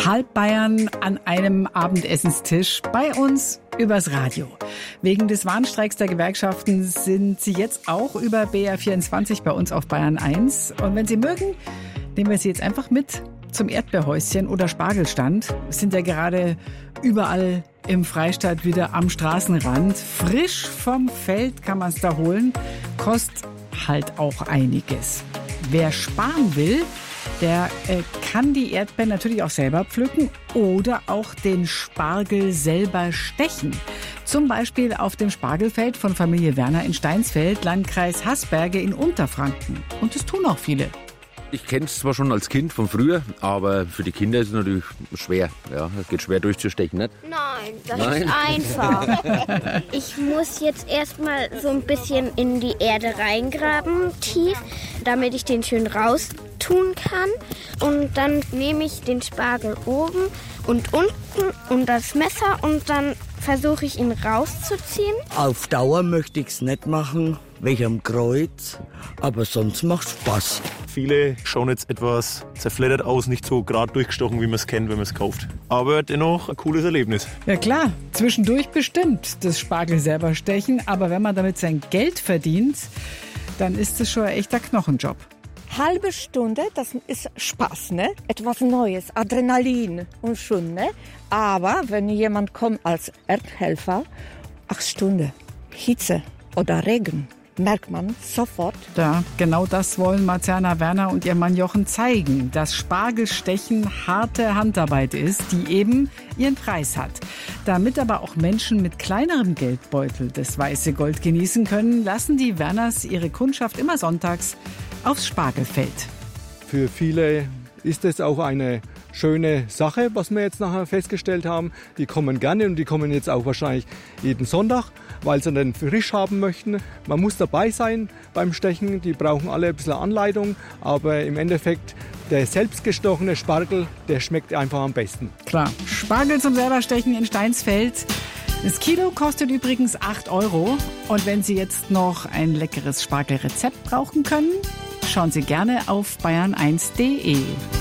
Halb Bayern an einem Abendessenstisch bei uns übers Radio. Wegen des Warnstreiks der Gewerkschaften sind Sie jetzt auch über BR24 bei uns auf Bayern 1. Und wenn Sie mögen, nehmen wir Sie jetzt einfach mit zum Erdbeerhäuschen oder Spargelstand. Es sind ja gerade überall im Freistaat wieder am Straßenrand. Frisch vom Feld kann man es da holen. Kostet halt auch einiges. Wer sparen will, der kann die Erdbeeren natürlich auch selber pflücken oder auch den Spargel selber stechen. Zum Beispiel auf dem Spargelfeld von Familie Werner in Steinsfeld, Landkreis Haßberge in Unterfranken. Und das tun auch viele. Ich kenne es zwar schon als Kind von früher, aber für die Kinder ist es natürlich schwer. Ja, es geht schwer durchzustechen, nicht? Nein, das ist einfach. Ich muss jetzt erstmal so ein bisschen in die Erde reingraben, tief, damit ich den schön raustun kann. Und dann nehme ich den Spargel oben und unten und das Messer und dann versuche ich ihn rauszuziehen. Auf Dauer möchte ich es nicht machen, wegen am Kreuz, aber sonst macht Spaß. Viele schauen jetzt etwas zerfleddert aus, nicht so gerade durchgestochen, wie man es kennt, wenn man es kauft. Aber dennoch ein cooles Erlebnis. Ja klar, zwischendurch bestimmt das Spargel selber stechen, aber wenn man damit sein Geld verdient, dann ist es schon ein echter Knochenjob. Halbe Stunde, das ist Spaß, ne? Etwas Neues, Adrenalin und schon, ne? Aber wenn jemand kommt als Erdhelfer, 8 Stunden, Hitze oder Regen, merkt man sofort. Ja, genau das wollen Marciana Werner und ihr Mann Jochen zeigen, dass Spargelstechen harte Handarbeit ist, die eben ihren Preis hat. Damit aber auch Menschen mit kleinerem Geldbeutel das weiße Gold genießen können, lassen die Werners ihre Kundschaft immer sonntags aufs Spargelfeld. Für viele ist es auch eine schöne Sache, was wir jetzt nachher festgestellt haben. Die kommen gerne und die kommen jetzt auch wahrscheinlich jeden Sonntag, weil sie den frisch haben möchten. Man muss dabei sein beim Stechen, die brauchen alle ein bisschen Anleitung, aber im Endeffekt der selbstgestochene Spargel, der schmeckt einfach am besten. Klar, Spargel zum selberstechen in Steinsfeld. Das Kilo kostet übrigens 8 €. Und wenn Sie jetzt noch ein leckeres Spargelrezept brauchen können, schauen Sie gerne auf bayern1.de.